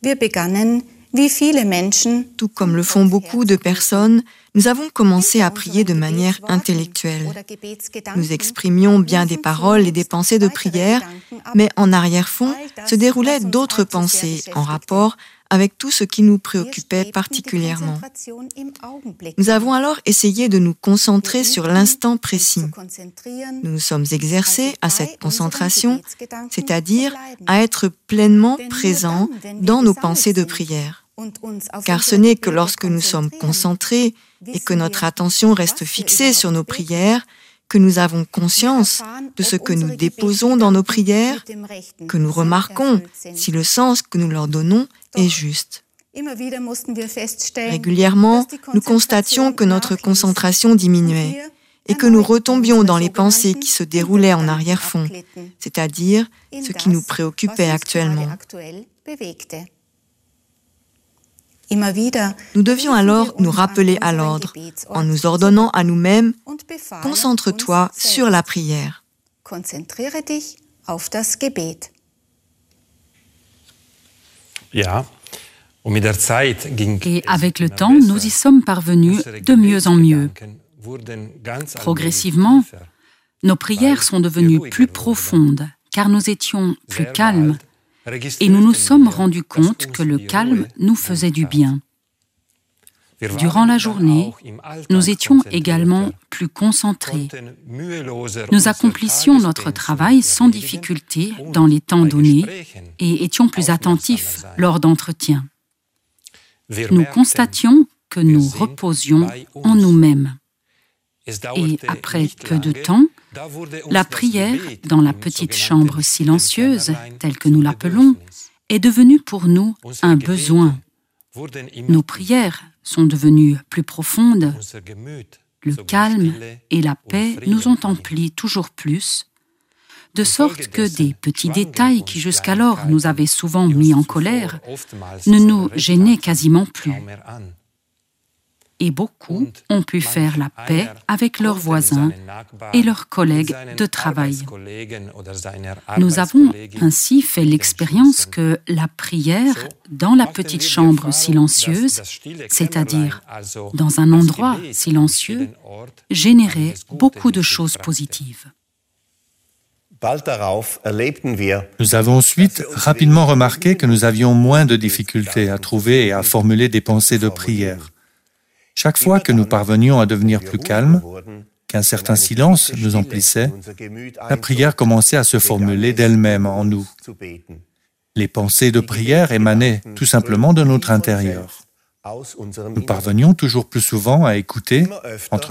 Tout comme le font beaucoup de personnes, nous avons commencé à prier de manière intellectuelle. Nous exprimions bien des paroles et des pensées de prière, mais en arrière-fond se déroulaient d'autres pensées en rapport avec tout ce qui nous préoccupait particulièrement. Nous avons alors essayé de nous concentrer sur l'instant précis. Nous nous sommes exercés à cette concentration, c'est-à-dire à être pleinement présents dans nos pensées de prière. Car ce n'est que lorsque nous sommes concentrés et que notre attention reste fixée sur nos prières que nous avons conscience de ce que nous déposons dans nos prières, que nous remarquons si le sens que nous leur donnons est juste. Régulièrement, nous constations que notre concentration diminuait et que nous retombions dans les pensées qui se déroulaient en arrière-fond, c'est-à-dire ce qui nous préoccupait actuellement. Nous devions alors nous rappeler à l'ordre en nous ordonnant à nous-mêmes « Concentre-toi sur la prière ». Et avec le temps, nous y sommes parvenus de mieux en mieux. Progressivement, nos prières sont devenues plus profondes car nous étions plus calmes et nous nous sommes rendus compte que le calme nous faisait du bien. Durant la journée, nous étions également plus concentrés. Nous accomplissions notre travail sans difficulté dans les temps donnés et étions plus attentifs lors d'entretiens. Nous constations que nous reposions en nous-mêmes. Et après peu de temps, la prière dans la petite chambre silencieuse, telle que nous l'appelons, est devenue pour nous un besoin. Nos prières sont devenues plus profondes. Le calme et la paix nous ont emplis toujours plus, de sorte que des petits détails qui jusqu'alors nous avaient souvent mis en colère ne nous gênaient quasiment plus. Et beaucoup ont pu faire la paix avec leurs voisins et leurs collègues de travail. Nous avons ainsi fait l'expérience que la prière dans la petite chambre silencieuse, c'est-à-dire dans un endroit silencieux, générait beaucoup de choses positives. Nous avons ensuite rapidement remarqué que nous avions moins de difficultés à trouver et à formuler des pensées de prière. Chaque fois que nous parvenions à devenir plus calmes, qu'un certain silence nous emplissait, la prière commençait à se formuler d'elle-même en nous. Les pensées de prière émanaient tout simplement de notre intérieur. Nous parvenions toujours plus souvent à écouter, entre